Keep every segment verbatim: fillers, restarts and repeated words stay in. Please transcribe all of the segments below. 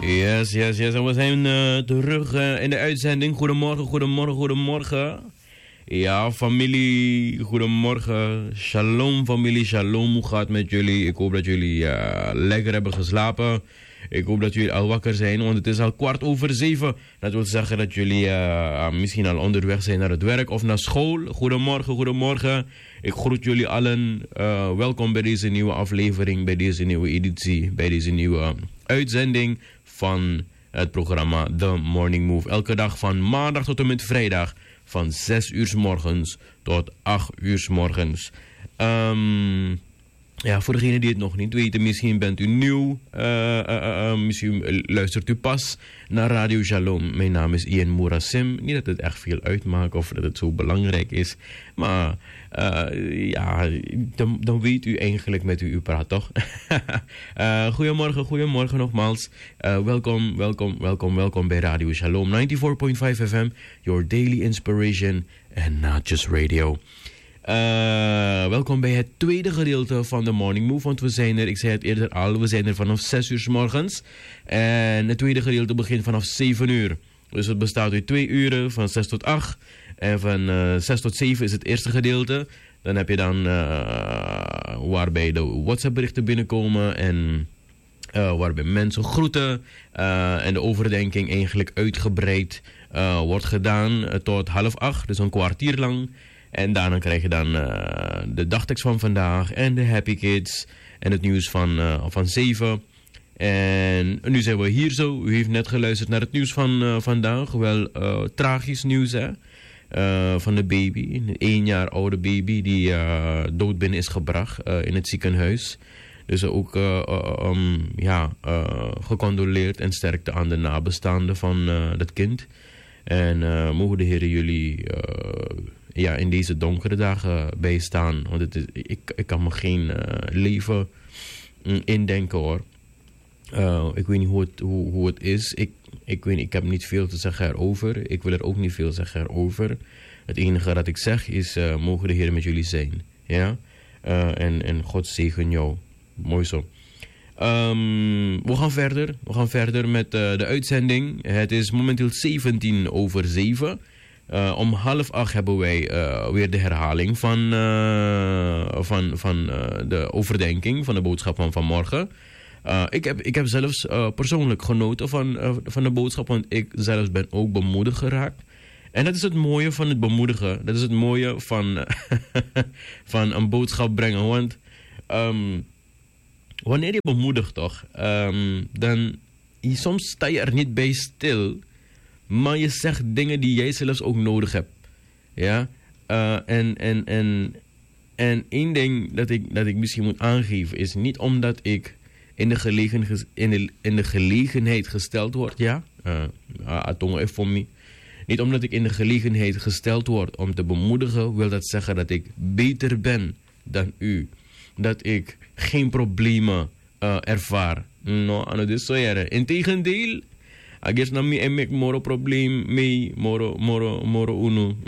Yes, yes, yes. En we zijn uh, terug uh, in de uitzending. Goedemorgen, goedemorgen, goedemorgen. Ja, familie, goedemorgen. Shalom, familie, shalom. Hoe gaat het met jullie? Ik hoop dat jullie uh, lekker hebben geslapen. Ik hoop dat jullie al wakker zijn, want het is al kwart over zeven. Dat wil zeggen dat jullie uh, misschien al onderweg zijn naar het werk of naar school. Goedemorgen, goedemorgen. Ik groet jullie allen. Uh, welkom bij deze nieuwe aflevering, bij deze nieuwe editie, bij deze nieuwe uitzending van het programma The Morning Move. Elke dag van maandag tot en met vrijdag van zes uur 's morgens tot acht uur 's morgens. Um, ja, voor degenen die het nog niet weten, misschien bent u nieuw, uh, uh, uh, uh, misschien luistert u pas naar Radio Shalom. Mijn naam is Ian Mourasim. Niet dat het echt veel uitmaakt of dat het zo belangrijk is, maar uh, ja, dan, dan weet u eigenlijk met wie u praat, toch? uh, goedemorgen, goedemorgen nogmaals. Uh, welkom, welkom, welkom, welkom bij Radio Shalom negenennegentig komma vijf F M, your daily inspiration and not just radio. Uh, welkom bij het tweede gedeelte van de Morning Move, want we zijn er, ik zei het eerder al, we zijn er vanaf zes uur 's morgens. En het tweede gedeelte begint vanaf zeven uur. Dus het bestaat uit twee uren, van zes tot acht. En van uh, zes tot zeven is het eerste gedeelte. Dan heb je dan uh, waarbij de WhatsApp berichten binnenkomen en uh, waarbij mensen groeten. Uh, en de overdenking eigenlijk uitgebreid uh, wordt gedaan uh, tot half acht, dus een kwartier lang. En daarna krijg je dan uh, de dagtekst van vandaag en de Happy Kids en het nieuws van, uh, van zeven. En nu zijn we hier zo. U heeft net geluisterd naar het nieuws van uh, vandaag. Wel uh, tragisch nieuws, hè. Uh, van de baby, een één jaar oude baby die uh, dood binnen is gebracht uh, in het ziekenhuis. Dus ook uh, uh, um, ja, uh, gecondoleerd en sterkte aan de nabestaanden van uh, dat kind. En uh, mogen de Heer jullie uh, ja, in deze donkere dagen bijstaan. Want het is, ik, ik kan me geen uh, leven mm, indenken, hoor. Uh, ik weet niet hoe het, hoe, hoe het is. Ik, ik, weet, ik heb niet veel te zeggen erover. Ik wil er ook niet veel zeggen erover. Het enige dat ik zeg is, uh, mogen de Heer met jullie zijn. Ja? Uh, en, en God zegen jou. Mooi zo. Um, we gaan verder. We gaan verder met uh, de uitzending. Het is momenteel zeventien over zeven. Uh, om half acht hebben wij uh, weer de herhaling van, uh, van, van uh, de overdenking van de boodschap van vanmorgen. Uh, ik, heb, ik heb zelfs uh, persoonlijk genoten van, uh, van de boodschap, want ik zelfs ben ook bemoedigd geraakt. En dat is het mooie van het bemoedigen. Dat is het mooie van, van een boodschap brengen. Want um, wanneer je bemoedigt toch, um, dan soms sta je er niet bij stil, maar je zegt dingen die jij zelfs ook nodig hebt. Ja? Uh, en, en, en, en één ding dat ik, dat ik misschien moet aangeven is niet omdat ik in de, gelegen, in de, in de gelegenheid gesteld word, ja, uh, voor me. Niet omdat ik in de gelegenheid gesteld word om te bemoedigen, wil dat zeggen dat ik beter ben dan u. Dat ik geen problemen uh, ervaar. No, ano dus zo jaren. Integendeel, ik is na mi en ik moro probleem mee, moro, moro, moro uno.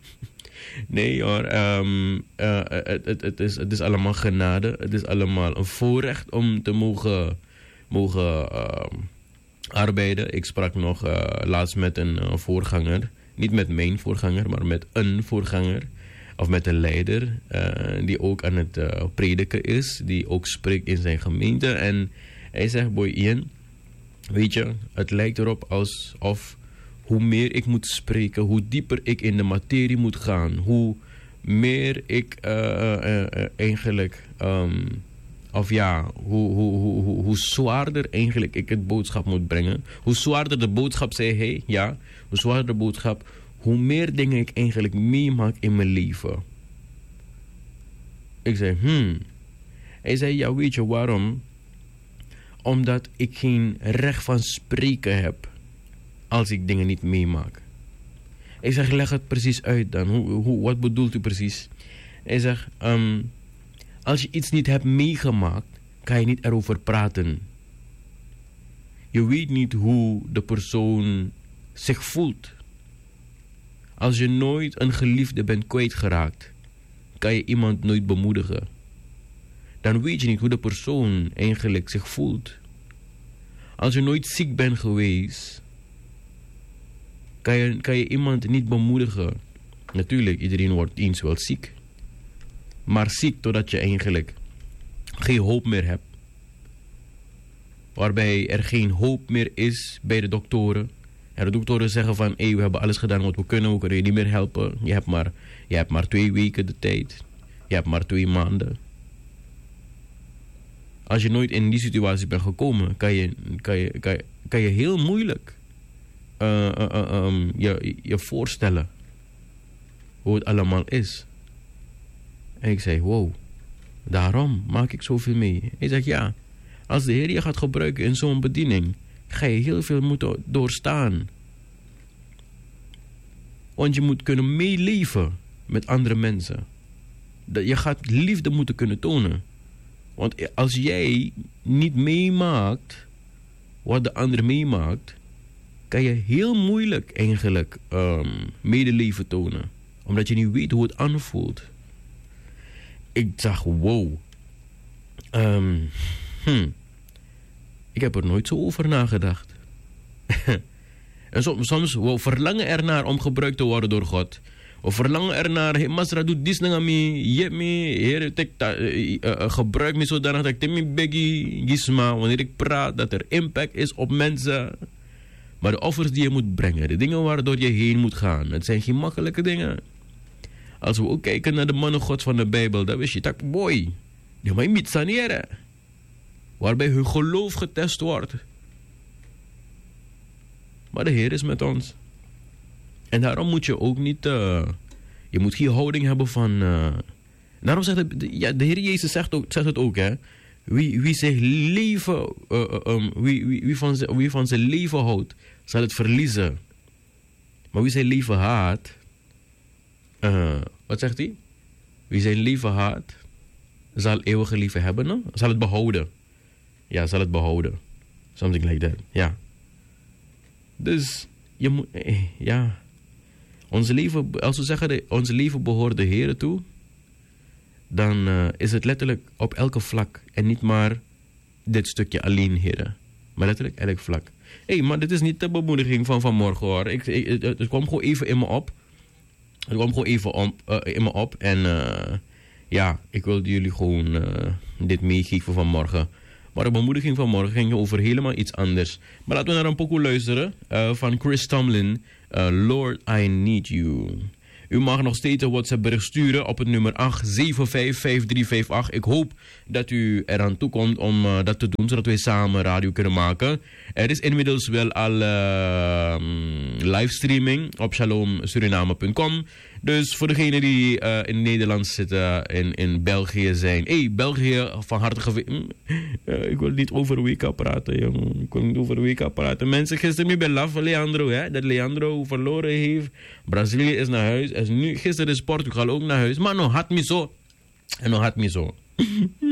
Nee hoor, um, uh, het, het, het, is, het is allemaal genade. Het is allemaal een voorrecht om te mogen, mogen uh, arbeiden. Ik sprak nog uh, laatst met een uh, voorganger. Niet met mijn voorganger, maar met een voorganger. Of met een leider uh, die ook aan het uh, prediken is. Die ook spreekt in zijn gemeente. En hij zegt, boy Ian, weet je, het lijkt erop alsof hoe meer ik moet spreken, hoe dieper ik in de materie moet gaan, hoe meer ik uh, uh, uh, eigenlijk, um, of ja, hoe, hoe, hoe, hoe, hoe zwaarder eigenlijk ik het boodschap moet brengen. Hoe zwaarder de boodschap, zei hij, ja, hoe zwaarder de boodschap, hoe meer dingen ik eigenlijk meemaak in mijn leven. Ik zei, hmm. Hij zei, ja, weet je waarom? Omdat ik geen recht van spreken heb als ik dingen niet meemaak. Ik zeg, leg het precies uit dan. Hoe, hoe, wat bedoelt u precies? Hij zegt, um, als je iets niet hebt meegemaakt, kan je niet erover praten. Je weet niet hoe de persoon zich voelt. Als je nooit een geliefde bent kwijtgeraakt, kan je iemand nooit bemoedigen. Dan weet je niet hoe de persoon eigenlijk zich voelt. Als je nooit ziek bent geweest, kan je, kan je iemand niet bemoedigen. Natuurlijk, iedereen wordt eens wel ziek. Maar ziek totdat je eigenlijk geen hoop meer hebt. Waarbij er geen hoop meer is bij de doktoren. En de doktoren zeggen van, hé, hey, we hebben alles gedaan wat we kunnen, we kunnen je niet meer helpen. Je hebt maar, je hebt maar twee weken de tijd. Je hebt maar twee maanden. Als je nooit in die situatie bent gekomen, kan je, kan je, kan je, kan je heel moeilijk uh, uh, uh, um, je, je voorstellen hoe het allemaal is. En ik zei, wow, daarom maak ik zoveel mee. Hij zegt, ja, als de Heer je gaat gebruiken in zo'n bediening, ga je heel veel moeten doorstaan. Want je moet kunnen meeleven met andere mensen. Je gaat liefde moeten kunnen tonen. Want als jij niet meemaakt wat de ander meemaakt, kan je heel moeilijk eigenlijk um, medeleven tonen. Omdat je niet weet hoe het aanvoelt. Ik zag, wow. Um, hmm. Ik heb er nooit zo over nagedacht. En soms, soms we verlangen ernaar om gebruikt te worden door God. We verlangen ernaar, hey, Masra doet dit naar me, je me, Heer, gebruik me zodanig dat ik me beggie, gisma, wanneer ik praat, dat er impact is op mensen. Maar de offers die je moet brengen, de dingen waardoor je heen moet gaan, het zijn geen makkelijke dingen. Als we ook kijken naar de mannen God van de Bijbel, dan wist je, tak boy, die mij niet saneren. Waarbij hun geloof getest wordt. Maar de Heer is met ons. En daarom moet je ook niet... Uh, je moet geen houding hebben van... Uh, daarom zegt het, ja, de Heer Jezus zegt, ook, zegt het ook, hè. Wie, wie zich leven... Uh, um, wie, wie, wie, van zijn, wie van zijn leven houdt, zal het verliezen. Maar wie zijn leven haat... Uh, wat zegt hij? Wie zijn leven haat, zal eeuwige leven hebben, no? Zal het behouden. Ja, zal het behouden. Something like that, ja. Dus, je moet... Ja... Onze leven, als we zeggen, dat ons leven behoort de Heer toe, dan uh, is het letterlijk op elke vlak. En niet maar dit stukje alleen, Heer. Maar letterlijk elk vlak. Hé, hey, maar dit is niet de bemoediging van vanmorgen, hoor. Ik, ik, het, het kwam gewoon even in me op. Het kwam gewoon even op, uh, in me op. En uh, ja, ik wilde jullie gewoon uh, dit meegeven vanmorgen. Maar de bemoediging van morgen ging over helemaal iets anders. Maar laten we naar een pokoe luisteren uh, van Chris Tomlin. Uh, Lord, I Need You. U mag nog steeds een WhatsApp bericht sturen op het nummer acht zeven vijf vijf drie vijf acht. Ik hoop dat u eraan toekomt om uh, dat te doen, zodat wij samen radio kunnen maken. Er is inmiddels wel al uh, livestreaming op shalom suriname punt com. Dus voor degenen die uh, in Nederland zitten, in, in België zijn. Hé, hey, België, van harte gefeliciteerd. Uh, ik wil niet over W K praten, jongen. Ik wil niet over W K praten. Mensen, gisteren nu bij Laf Leandro, hè, dat Leandro verloren heeft. Brazilië is naar huis. En nu, gisteren is Portugal ook naar huis. Maar nog had me zo. En nog had me zo.